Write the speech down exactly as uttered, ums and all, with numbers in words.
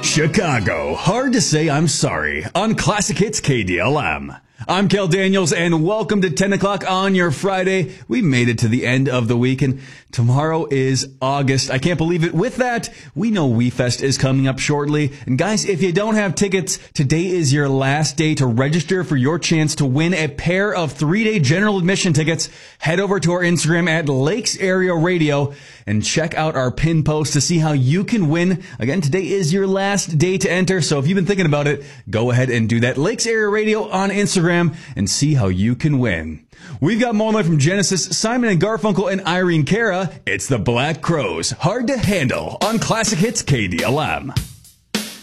Chicago, hard to say I'm sorry on Classic Hits K D L M. I'm Kel Daniels, and welcome to ten o'clock on your Friday. We made it to the end of the week, and tomorrow is August. I can't believe it. With that, we know WeFest is coming up shortly. And guys, if you don't have tickets, today is your last day to register for your chance to win a pair of three-day general admission tickets. Head over to our Instagram at Lakes Area Radio and check out our pin post to see how you can win. Again, today is your last day to enter, so if you've been thinking about it, go ahead and do that. Lakes Area Radio on Instagram and see how you can win. We've got more from Genesis, Simon and Garfunkel, and Irene Cara. It's the Black Crowes. Hard to Handle on Classic Hits K D L M.